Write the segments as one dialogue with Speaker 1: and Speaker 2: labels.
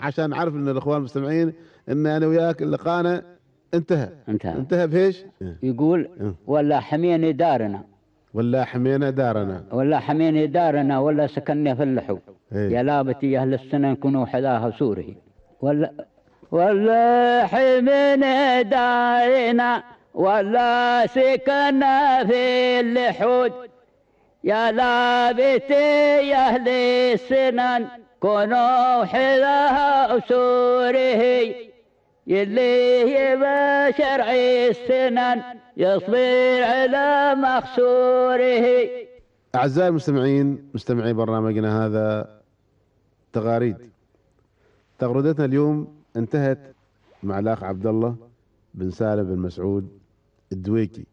Speaker 1: عشان نعرف ان الاخوان المستمعين ان انا وياك لقانا انتهى بهيش؟
Speaker 2: يقول ولا حمينا دارنا ولا سكننا في اللحو. يا لابتي أهل السنة نكونوا حذاها سوره. ولا حمينا دارنا ولا سكننا في اللحود. يا لابتي أهل السنن كونوا حذاها سوره. يلي يبا شرعي السنن يصبر على مخسوره.
Speaker 1: أعزائي المستمعين، مستمعي برنامجنا هذا تغريدتنا اليوم انتهت مع الأخ عبد الله بن سالم بن مسعود الدويكي.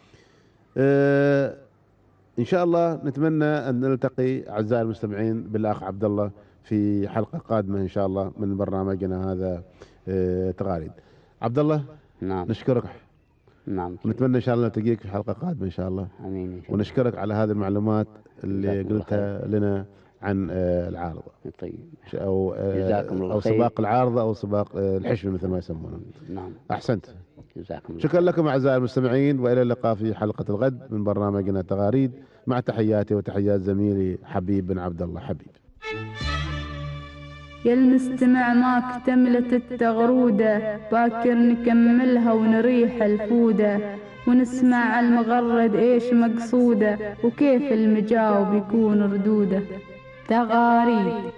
Speaker 1: إن شاء الله نتمنى أن نلتقي أعزائي المستمعين بالأخ عبد الله في حلقة قادمة إن شاء الله من برنامجنا هذا تغاريد. عبد الله،
Speaker 2: نعم،
Speaker 1: نشكرك.
Speaker 2: نعم،
Speaker 1: ونتمنى إن شاء الله نلتقيك في حلقة قادمة إن شاء الله.
Speaker 2: آمين إن شاء الله.
Speaker 1: ونشكرك على هذه المعلومات اللي قلتها لنا عن العارضة.
Speaker 2: طيب.
Speaker 1: أو سباق العارضة أو سباق الحشم مثل ما يسمونه.
Speaker 2: نعم.
Speaker 1: أحسنت.
Speaker 2: جزاكم الله.
Speaker 1: شكرا لكم أعزائي المستمعين، وإلى اللقاء في حلقة الغد من برنامجنا تغاريد، مع تحياتي وتحيات زميلي حبيب بن عبد الله حبيب.
Speaker 3: يا المستمع ما اكتملت التغرودة، باكر نكملها ونريح الفودة، ونسمع المغرد ايش مقصوده، وكيف المجاوب يكون ردوده. تغاريد.